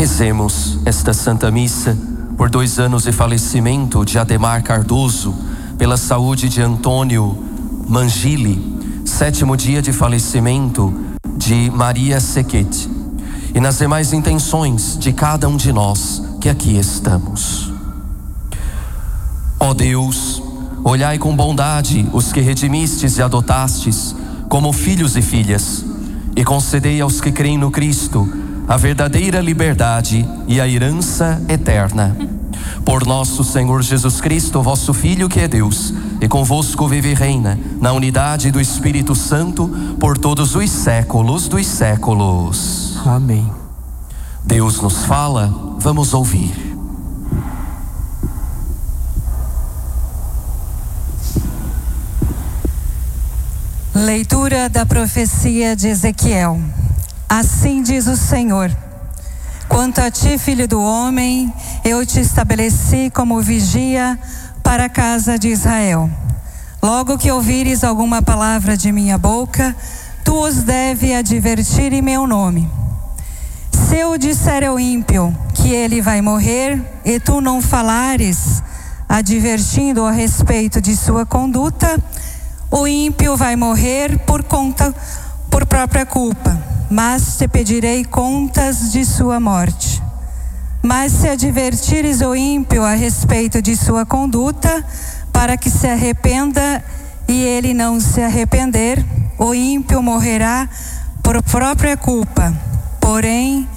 Rezemos esta Santa Missa por 2 anos de falecimento de Ademar Cardoso, pela saúde de Antônio Mangili, 7º dia de falecimento de Maria Sequete, e nas demais intenções de cada um de nós que aqui estamos. Ó Deus, olhai com bondade os que redimistes e adotastes como filhos e filhas, e concedei aos que creem no Cristo a verdadeira liberdade e a herança eterna. Por nosso Senhor Jesus Cristo, vosso Filho, que é Deus, e convosco vive e reina, na unidade do Espírito Santo, por todos os séculos dos séculos. Amém. Deus nos fala, vamos ouvir. Leitura da profecia de Ezequiel. Assim diz o Senhor: quanto a ti, filho do homem, eu te estabeleci como vigia para a casa de Israel. Logo que ouvires alguma palavra de minha boca, tu os deve advertir em meu nome. Se eu disser ao ímpio que ele vai morrer, e tu não falares, advertindo a respeito de sua conduta, o ímpio vai morrer por própria culpa, mas te pedirei contas de sua morte. Mas se advertires o ímpio a respeito de sua conduta, para que se arrependa, e ele não se arrepender, o ímpio morrerá por própria culpa. Porém,